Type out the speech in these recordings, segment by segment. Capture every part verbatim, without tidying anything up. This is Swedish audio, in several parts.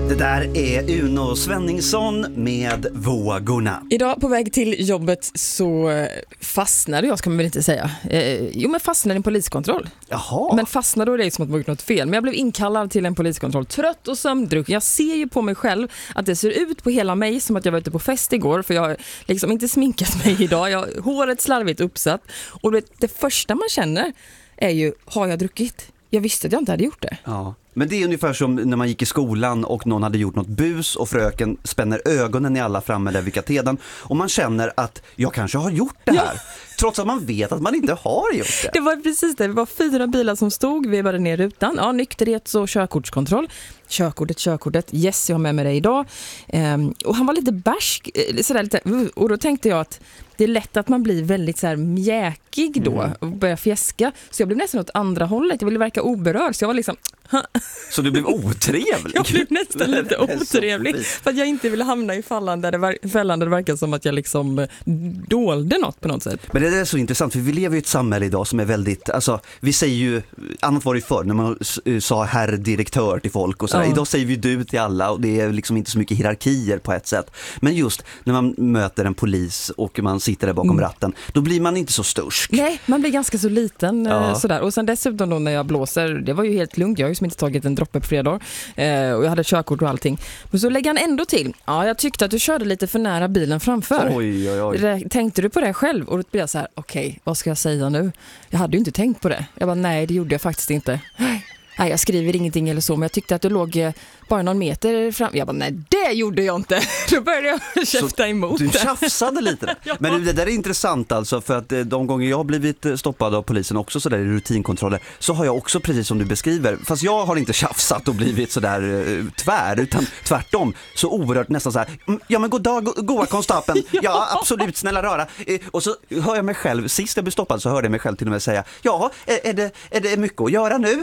Det där är Uno Svenningsson med Vågorna. Idag på väg till jobbet så fastnade jag, ska man väl inte säga. Eh, jo, men fastnade i en poliskontroll. Jaha. Men fastnade då, det är som att man gjort något fel. Men jag blev inkallad till en poliskontroll, trött och sömndrucken. Jag ser ju på mig själv att det ser ut på hela mig som att jag var ute på fest igår. För jag har liksom inte sminkat mig idag. Jag har håret slarvigt uppsatt. Och det, det första man känner är ju, har jag druckit? Jag visste att jag inte hade gjort det. Ja. Men det är ungefär som när man gick i skolan och någon hade gjort något bus och fröken spänner ögonen i alla framme där vid katedern och man känner att jag kanske har gjort det här. Ja. Trots att man vet att man inte har gjort det. Det var precis det. Det var fyra bilar som stod. Vi var ner rutan. Ja, nykterhets- och körkortskontroll. Körkortet, körkortet. Yes, jag har med mig det idag. Ehm, och han var lite bärsk. Sådär lite, och då tänkte jag att det är lätt att man blir väldigt så här mjäkig då mm. och börjar fjäska. Så jag blev nästan åt andra hållet. Jag ville verka oberörd. Så jag var liksom... Så du blev otrevlig? Jag blev nästan lite otrevlig. För att jag inte ville hamna i fällan där det, ver- fällan där det verkar som att jag liksom dolde något på något sätt. Men det är så intressant, för vi lever i ett samhälle idag som är väldigt, alltså vi säger ju, annat var det förr när man sa herr direktör till folk och sådär. Ja. Idag säger vi du till alla och det är liksom inte så mycket hierarkier på ett sätt. Men just när man möter en polis och man sitter där bakom mm. ratten, då blir man inte så stursk. Nej, man blir ganska så liten ja. sådär. Och sen dessutom då när jag blåser, det var ju helt lugnt, jag har ju som inte tagit en droppe på fredag eh, och jag hade körkort och allting. Men så lägger han ändå till, ja jag tyckte att du körde lite för nära bilen framför. Oj, oj, oj. Tänkte du på det själv? Och då blir jag så här, okej, okay, vad ska jag säga nu? Jag hade ju inte tänkt på det. Jag bara, nej det gjorde jag faktiskt inte. Nej, jag skriver ingenting eller så, men jag tyckte att du låg bara någon meter fram. Jag bara, nej, det gjorde jag inte. Då började jag käfta emot. Du tjafsade lite. Ja. Men det där är intressant alltså, för att de gånger jag har blivit stoppad av polisen också sådär i rutinkontroller, så har jag också precis som du beskriver, fast jag har inte tjafsat och blivit sådär uh, tvär, utan tvärtom, så oerhört nästan så här, ja men god dag, goa konstapeln. Ja. ja, absolut, snälla röra. Uh, och så hör jag mig själv, sist jag blev stoppad så hörde jag mig själv till och med säga, ja, är, är, det, är det mycket att göra nu?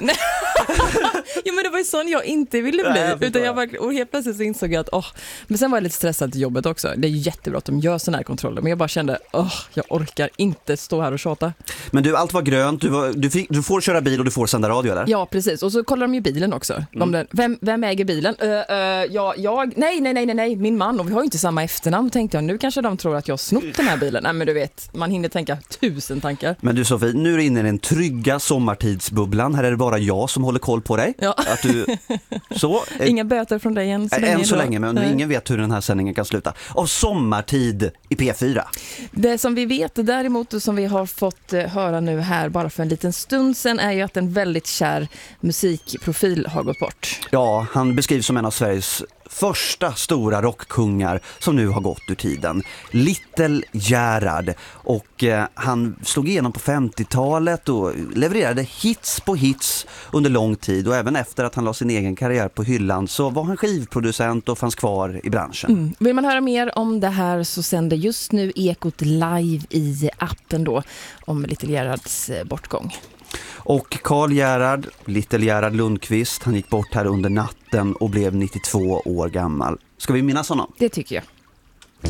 Ja, men det var ju sån jag inte ville bli. Nej, jag utan jag var, och helt plötsligt så insåg jag att åh, men sen var jag lite stressad till jobbet också. Det är ju jättebra att de gör såna här kontroller, men jag bara kände, åh, jag orkar inte stå här och tjata. Men du, allt var grönt, du, var, du, fick, du får köra bil och du får sända radio, eller? Ja, precis. Och så kollar de ju bilen också. Mm. De, vem, vem äger bilen? Uh, uh, ja, jag, nej, nej, nej, nej, nej, min man. Och vi har ju inte samma efternamn, tänkte jag. Nu kanske de tror att jag har snott den här bilen. Nej, men du vet, man hinner tänka tusen tankar. Men du Sofie, nu är du inne i den trygga sommartidsbubblan. Här är det bara jag som håller koll på dig. Ja. Att du, så, Inga böter från dig än så länge. Än så länge, men nej. Ingen vet hur den här sändningen kan sluta. Av sommartid i P fyra. Det som vi vet däremot och som vi har fått höra nu här bara för en liten stund sedan är ju att en väldigt kär musikprofil har gått bort. Ja, han beskrivs som en av Sveriges första stora rockkungar som nu har gått ur tiden. Little Gerhard, och eh, han slog igenom på femtiotalet och levererade hits på hits under lång tid, och även efter att han la sin egen karriär på hyllan så var han skivproducent och fanns kvar i branschen. Mm. Vill man höra mer om det här så sänder just nu Ekot live i appen då om Little Gerhards bortgång. Och Karl Gerhard, Little Gerhard Lundqvist, han gick bort här under natten och blev nittiotvå år gammal. Ska vi minnas honom? Det tycker jag.